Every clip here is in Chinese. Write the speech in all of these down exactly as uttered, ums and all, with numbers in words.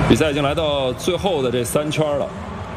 比赛已经来到最后的这三圈了。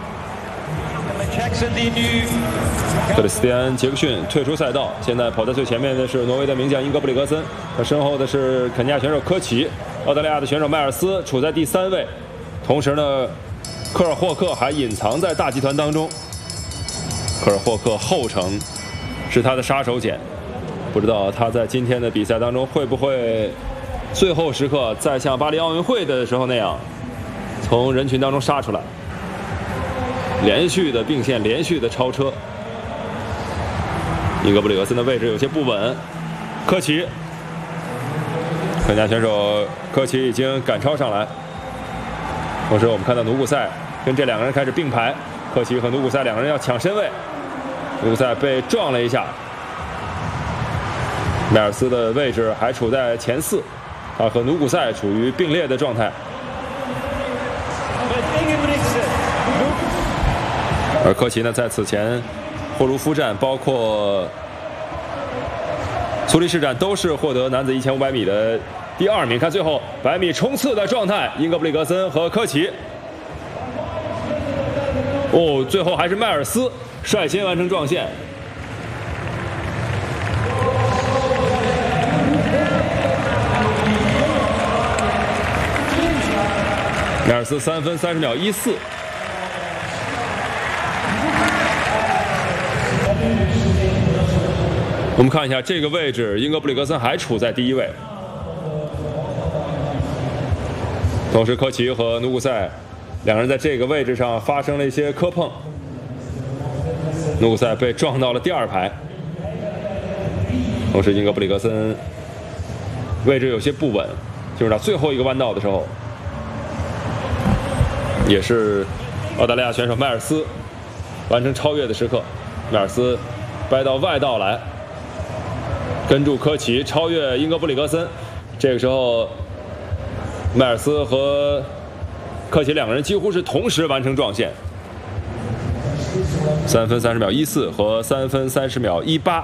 克里斯蒂安·杰克逊退出赛道，现在跑在最前面的是挪威的名将英格布里格森，他身后的是肯尼亚选手科奇，澳大利亚的选手迈尔斯处在第三位。同时呢，科尔霍克还隐藏在大集团当中。科尔霍克后程是他的杀手锏，不知道他在今天的比赛当中会不会最后时刻再像巴黎奥运会的时候那样，从人群当中杀出来，连续的并线，连续的超车。英格布里格森的位置有些不稳，科奇，肯尼亚选手科奇已经赶超上来。同时我们看到努古塞跟这两个人开始并排，科奇和努古塞两个人要抢身位，努古塞被撞了一下。迈尔斯的位置还处在前四，他和努古塞处于并列的状态。而科奇呢，在此前霍卢夫站，包括苏黎世站，都是获得男子一千五百米的第二名。看最后百米冲刺的状态，英格布里格森和科奇。哦，最后还是迈尔斯率先完成撞线。迈尔斯三分三十秒一四。我们看一下这个位置，英格布里格森还处在第一位。同时，科奇和努古塞两人在这个位置上发生了一些磕碰，努古塞被撞到了第二排。同时，英格布里格森位置有些不稳，就是他最后一个弯道的时候，也是澳大利亚选手迈尔斯完成超越的时刻。迈尔斯掰到外道来，跟住科奇超越英格布里格森。这个时候，迈尔斯和科奇两个人几乎是同时完成撞线，三分三十秒一四和三分三十秒一八。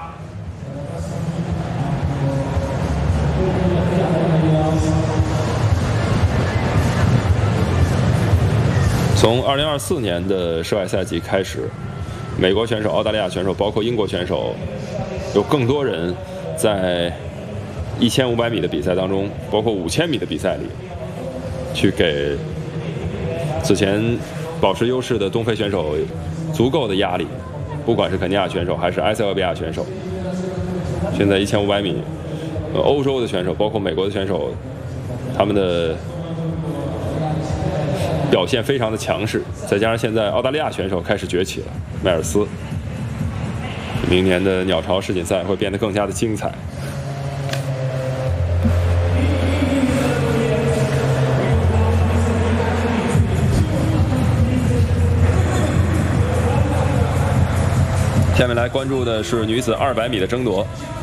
从二零二四年的室外赛季开始，美国选手、澳大利亚选手，包括英国选手，有更多人在一千五百米的比赛当中，包括五千米的比赛里，去给此前保持优势的东非选手足够的压力，不管是肯尼亚选手还是埃塞俄比亚选手。现在一千五百米，呃，欧洲的选手，包括美国的选手，他们的表现非常的强势，再加上现在澳大利亚选手开始崛起了，迈尔斯，明年的鸟巢世锦赛会变得更加的精彩。下面来关注的是女子二百米的争夺。